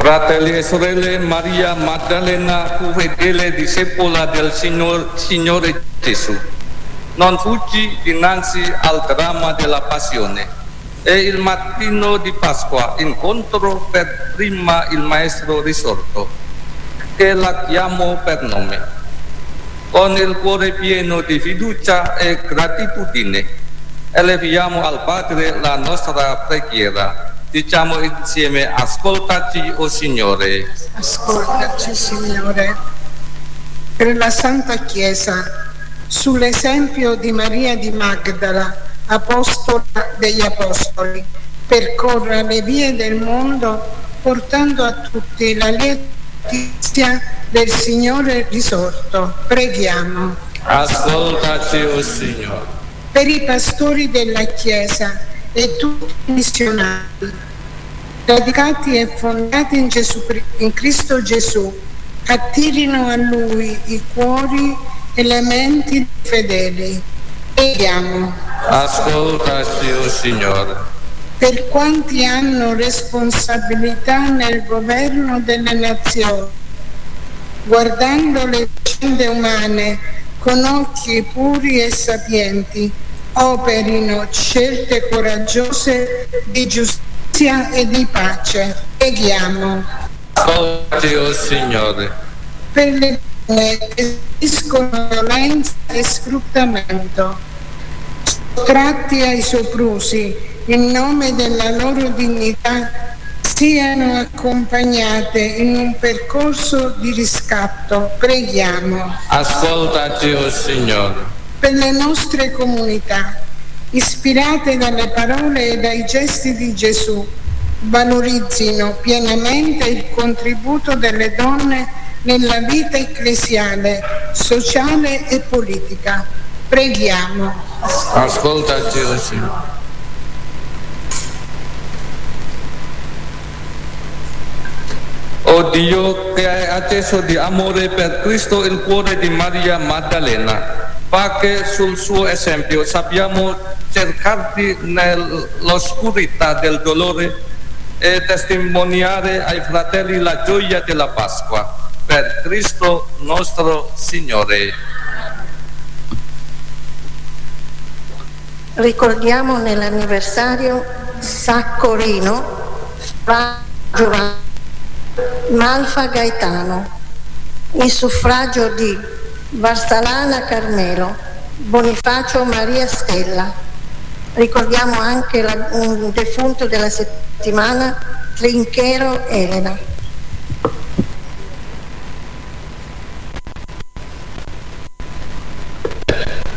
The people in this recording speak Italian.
Fratelli e sorelle, Maria Maddalena fu fedele discepola del Signore Gesù. Non fuggì dinanzi al dramma della passione e il mattino di Pasqua incontrò per prima il Maestro risorto, che la chiamò per nome. Con il cuore pieno di fiducia e gratitudine, eleviamo al Padre la nostra preghiera. Diciamo insieme: ascoltaci, o Signore. Ascoltaci, Signore. Per la Santa Chiesa, sull'esempio di Maria di Magdala, apostola degli Apostoli, percorra le vie del mondo portando a tutti la lieta notizia del Signore risorto. Preghiamo. Ascoltaci, o Signore. Per i pastori della Chiesa e tutti i missionari, radicati e fondati in Cristo Gesù, attirino a Lui i cuori e le menti fedeli. Preghiamo. Ascoltaci, o Signore. Per quanti hanno responsabilità nel governo delle nazioni, guardando le vicende umane con occhi puri e sapienti, operino scelte coraggiose di giustizia e di pace. Preghiamo. Ascoltaci, o Signore. Per le donne che subiscono violenza e sfruttamento, sottratti ai soprusi in nome della loro dignità, siano accompagnate in un percorso di riscatto. Preghiamo. Ascoltaci, o Signore. Per le nostre comunità, ispirate dalle parole e dai gesti di Gesù, valorizzino pienamente il contributo delle donne nella vita ecclesiale, sociale e politica. Preghiamo. Ascoltaci, o Signore. O Dio, che hai acceso di amore per Cristo il cuore di Maria Maddalena, fa che sul suo esempio sappiamo cercarti nell'oscurità del dolore e testimoniare ai fratelli la gioia della Pasqua. Per Cristo nostro Signore. Ricordiamo nell'anniversario Saccorino, Fra Giovanni, Malfa Gaetano, in suffragio di Varsalana Carmelo, Bonifacio Maria Stella. Ricordiamo anche un defunto della settimana, Trinchero Elena.